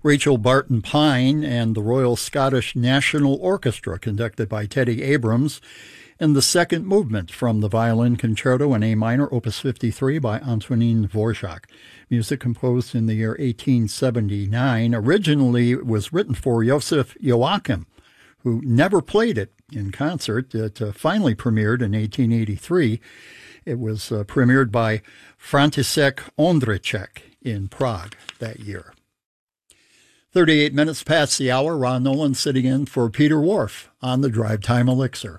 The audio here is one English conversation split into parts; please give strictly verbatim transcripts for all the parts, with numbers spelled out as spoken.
Rachel Barton Pine and the Royal Scottish National Orchestra, conducted by Teddy Abrams, and the second movement from the Violin Concerto in A minor, Opus fifty-three by Antonin Dvorak. Music composed in the year eighteen seventy-nine. Originally, it was written for Joseph Joachim, who never played it in concert. It uh, finally premiered in eighteen eighty-three. It was uh, premiered by František Ondřejček in Prague that year. thirty-eight minutes past the hour, Ron Nolan sitting in for Peter Whorf on the Drive Time Elixir.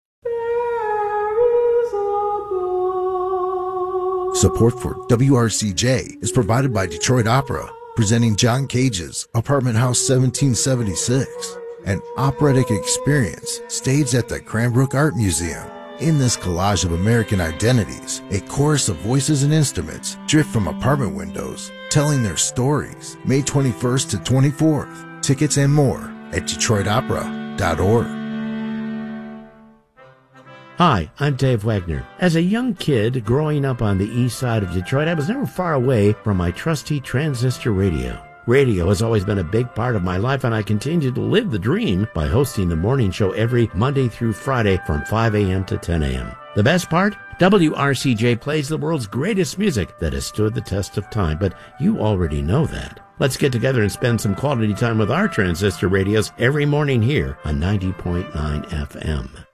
Support for W R C J is provided by Detroit Opera, presenting John Cage's Apartment House seventeen seventy-six, an operatic experience staged at the Cranbrook Art Museum. In this collage of American identities, a chorus of voices and instruments drift from apartment windows, telling their stories. May twenty-first to twenty-fourth. Tickets and more at detroit opera dot org. Hi, I'm Dave Wagner. As a young kid growing up on the east side of Detroit, I was never far away from my trusty transistor radio. Radio has always been a big part of my life, and I continue to live the dream by hosting the morning show every Monday through Friday from five a.m. to ten a.m. The best part? W R C J plays the world's greatest music that has stood the test of time, but you already know that. Let's get together and spend some quality time with our transistor radios every morning here on ninety point nine F M.